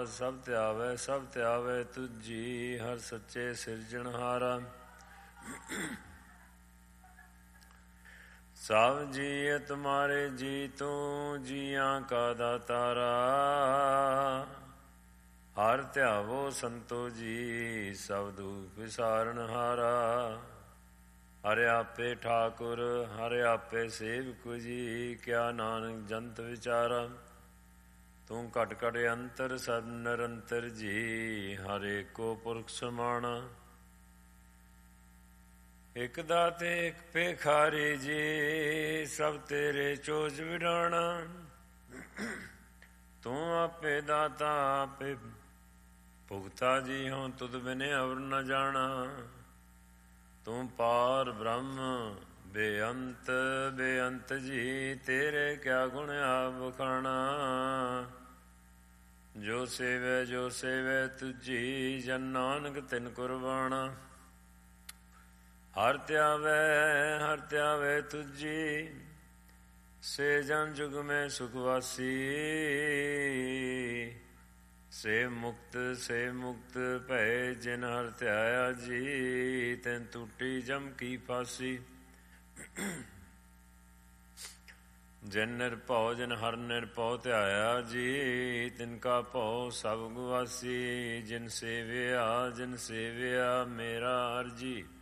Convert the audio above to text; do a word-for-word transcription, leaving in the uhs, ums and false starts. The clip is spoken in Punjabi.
ਸਭ ਧਿਆਵੈ ਸਭ ਧਿਆਵੈ ਤੁਝੀ, ਹਰ ਸੱਚੇ ਸਿਰਜਣਹਾਰਾ। ਸਭ ਜੀਅ ਤੁਮਾਰੇ ਜੀ ਤੂੰ, ਜੀਆਂ ਕਾ ਦਾਤਾਰਾ। ਹਰ ਧਿਆਵੋ ਸੰਤੋ ਜੀ, ਸਭ ਦੁਖ ਵਿਸਾਰਨਹਾਰਾ। ਹਰਿ ਆਪੇ ਠਾਕੁਰ ਹਰਿ ਆਪੇ ਸੇਵਕ ਜੀ, ਕਿਆ ਨਾਨਕ ਜੰਤ ਵਿਚਾਰਾ। ਤੂੰ ਘਟ ਘਟ ਅੰਤਰ ਸਦ ਨਿਰੰਤਰ ਜੀ, ਹਰ ਏਕੋ ਪੁਰਖ ਸਮਾਣਾ। ਇਕ ਦਾਤੇ ਇਕ ਭੇਖਾਰੀ ਜੀ, ਸਭ ਤੇਰੇ ਚੋਜ ਵਿਡਾਣਾ। ਤੂੰ ਆਪੇ ਦਾਤਾ ਆਪੇ ਭੁਗਤਾ ਜੀ, ਹੋਂ ਤੁਧ ਬਿਨ ਅਵਰ ਨ ਜਾਣਾ। ਤੂੰ ਪਾਰ ਬ੍ਰਹਮ ਬੇਅੰਤ ਬੇਅੰਤ ਜੀ, ਤੇਰੇ ਕਿਆ ਗੁਣ ਆਪ ਬਖਾਣਾ। ਜੋ ਸੇਵੈ ਜੋ ਸੇਵੈ ਤੁਝੀ, ਜਨ ਨਾਨਕ ਤਿਨ ਕੁਰਬਾਣਾ। ਹਰ ਧਿਆਵੈ ਹਰ ਧਿਆਵੈ ਤੁਝੀ, ਸੇ ਜਨ ਜੁਗ ਮੈਂ ਸੁਖ ਵਾਸੀ। ਸੇ ਮੁਕਤ ਸੇ ਮੁਕਤ ਭੈ, ਜਿਨ ਹਰ ਧਿਆਇਆ ਜੀ, ਤਿਨ ਟੂਟੀ ਜਮ ਕੀ ਫਾਸੀ। ਜਿਨ ਨਿਰਭਉ ਜਿਨ ਹਰ ਨਿਰਭਉ ਧਿਆਇਆ ਜੀ, ਤਿਨ ਕਾ ਭਉ ਸਭ ਗੁਆਸੀ। ਜਿਨ ਸੇਵਿਆ ਜਿਨ ਸੇਵਿਆ ਮੇਰਾ ਹਰ ਜੀ,